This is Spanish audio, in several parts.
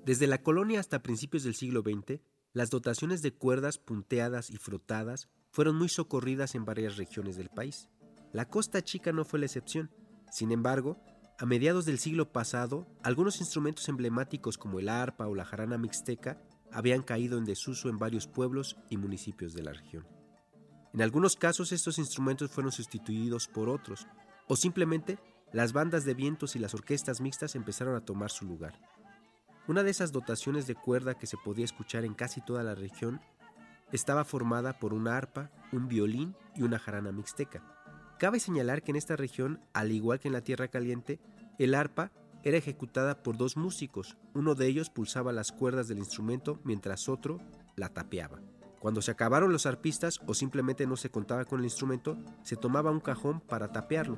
Desde la colonia hasta principios del siglo XX, las dotaciones de cuerdas punteadas y frotadas fueron muy socorridas en varias regiones del país. La Costa Chica no fue la excepción. Sin embargo, a mediados del siglo pasado, algunos instrumentos emblemáticos como el arpa o la jarana mixteca habían caído en desuso en varios pueblos y municipios de la región. En algunos casos estos instrumentos fueron sustituidos por otros, o simplemente las bandas de vientos y las orquestas mixtas empezaron a tomar su lugar. Una de esas dotaciones de cuerda que se podía escuchar en casi toda la región estaba formada por una arpa, un violín y una jarana mixteca. Cabe señalar que en esta región, al igual que en la Tierra Caliente, el arpa era ejecutada por dos músicos. Uno de ellos pulsaba las cuerdas del instrumento mientras otro la tapeaba. Cuando se acabaron los arpistas o simplemente no se contaba con el instrumento, se tomaba un cajón para tapearlo.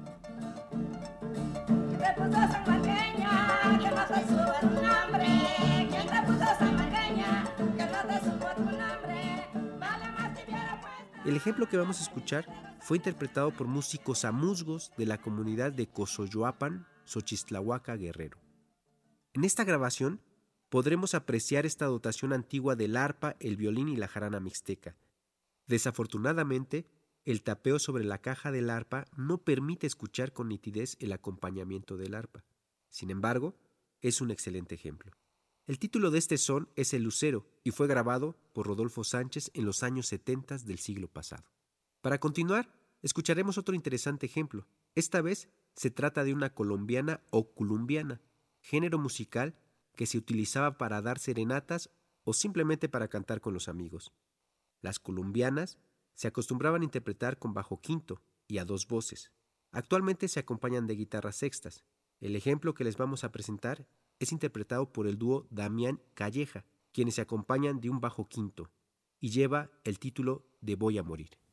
El ejemplo que vamos a escuchar fue interpretado por músicos amuzgos de la comunidad de Cosoyoapan, Xochistlahuaca, Guerrero. En esta grabación podremos apreciar esta dotación antigua del arpa, el violín y la jarana mixteca. Desafortunadamente, el tapeo sobre la caja del arpa no permite escuchar con nitidez el acompañamiento del arpa. Sin embargo, es un excelente ejemplo. El título de este son es El Lucero y fue grabado por Rodolfo Sánchez en los años 70 del siglo pasado. Para continuar, escucharemos otro interesante ejemplo. Esta vez se trata de una colombiana o culumbiana, género musical que se utilizaba para dar serenatas o simplemente para cantar con los amigos. Las colombianas se acostumbraban a interpretar con bajo quinto y a dos voces. Actualmente se acompañan de guitarras sextas. El ejemplo que les vamos a presentar es interpretado por el dúo Damián Calleja, quienes se acompañan de un bajo quinto, y lleva el título de Voy a morir.